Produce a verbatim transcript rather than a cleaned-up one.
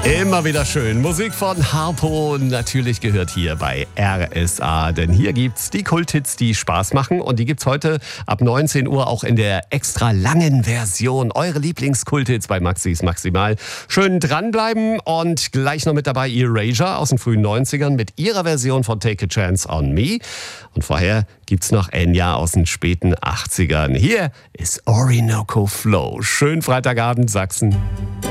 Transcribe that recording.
Immer wieder schön. Musik von Harpo natürlich gehört hier bei R S A. Denn hier gibt's die Kulthits, die Spaß machen. Und die gibt's heute ab neunzehn Uhr auch in der extra langen Version. Eure Lieblingskulthits bei Maxis Maximal. Schön dranbleiben und gleich noch mit dabei Erasure aus den frühen neunzigern mit ihrer Version von Take a Chance on Me. Und vorher gibt's noch Enya aus den späten achtzigern. Hier ist Orinoco Flow. Schönen Freitagabend, Sachsen.